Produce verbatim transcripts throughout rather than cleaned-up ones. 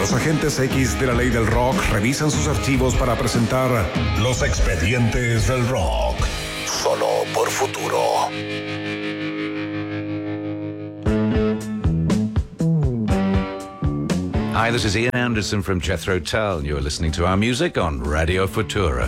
Los agentes X de la ley del rock revisan sus archivos para presentar Los Expedientes del Rock. Solo por Futuro. Hi, this is Ian Anderson from Jethro Tull. You're listening to our music on Radio Futura.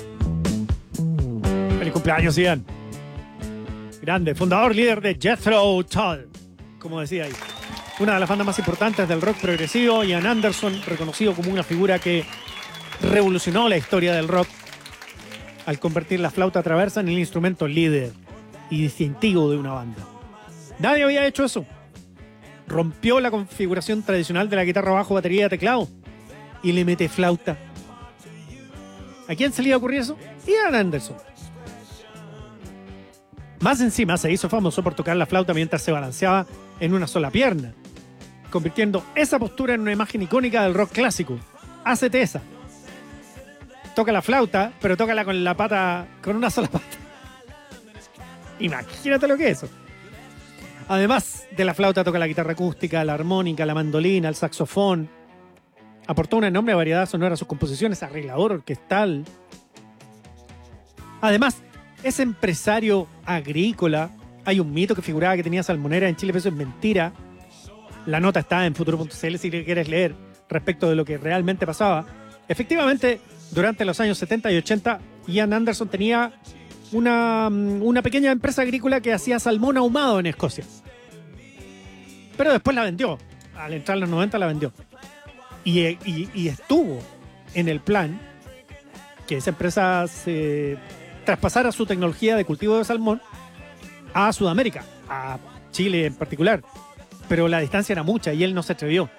Feliz cumpleaños, Ian. Grande, fundador, líder de Jethro Tull, como decía ahí. Una de las bandas más importantes del rock progresivo, Ian Anderson, reconocido como una figura que revolucionó la historia del rock al convertir la flauta traversa en el instrumento líder y distintivo de una banda. Nadie había hecho eso. Rompió la configuración tradicional de la guitarra, bajo, batería, teclado y le mete flauta. ¿A quién se le iba a ocurrir eso? Ian Anderson. Más encima se hizo famoso por tocar la flauta mientras se balanceaba en una sola pierna, convirtiendo esa postura en una imagen icónica del rock clásico. Hácete esa. Toca la flauta, pero tócala con la pata, con una sola pata. Imagínate lo que es eso. Además de la flauta, toca la guitarra acústica, la armónica, la mandolina, el saxofón. Aportó una enorme variedad sonora a sus composiciones, arreglador orquestal. Además, es empresario agrícola. Hay un mito que figuraba que tenía salmonera en Chile, pero eso es mentira. La nota está en futuro punto c l si quieres leer respecto de lo que realmente pasaba. Efectivamente, durante los años setenta y ochenta, Ian Anderson tenía una, una pequeña empresa agrícola que hacía salmón ahumado en Escocia. Pero después la vendió. Al entrar en los noventa la vendió. Y, y, y estuvo en el plan que esa empresa se traspasara su tecnología de cultivo de salmón a Sudamérica, a Chile en particular. Pero la distancia era mucha y él no se atrevió.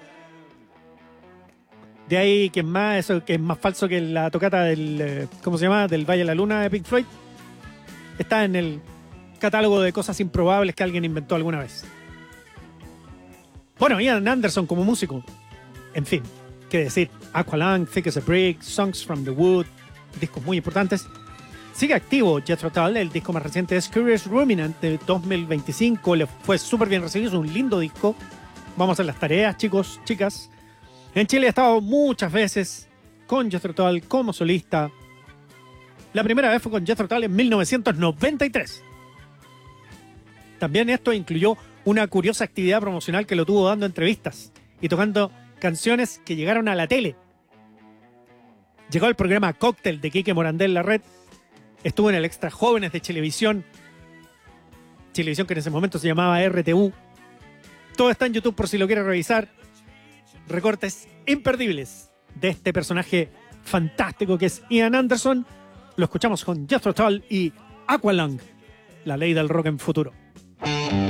De ahí que es más, eso, que es más falso que la tocata del, ¿cómo se llama? Del Valle de la Luna de Pink Floyd. Está en el catálogo de cosas improbables que alguien inventó alguna vez. Bueno, Ian Anderson como músico, en fin, qué decir. Aqualung, Thick as a Brick, Songs from the Wood, discos muy importantes. Sigue activo Jethro Tull. El disco más reciente es Curious Ruminant de dos mil veinticinco. Le fue súper bien recibido, es un lindo disco. Vamos a hacer las tareas, chicos, chicas. En Chile ha estado muchas veces con Jethro Tull como solista. La primera vez fue con Jethro Tull en mil novecientos noventa y tres. También esto incluyó una curiosa actividad promocional que lo tuvo dando entrevistas y tocando canciones que llegaron a la tele. Llegó al programa Cóctel de Quique Morandé en la red. Estuvo en el Extra Jóvenes de Chilevisión. Chilevisión que en ese momento se llamaba R T U. Todo está en YouTube por si lo quiere revisar. Recortes imperdibles de este personaje fantástico que es Ian Anderson. Lo escuchamos con Jethro Tull y Aqualung, la ley del rock en futuro.